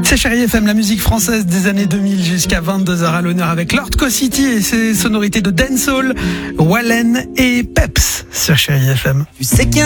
C'est Chérie FM, la musique française des années 2000 jusqu'à 22h à l'honneur avec Lord Co-City et ses sonorités de dancehall, Wallen et Peps sur Chérie FM. Tu sais qu'il y a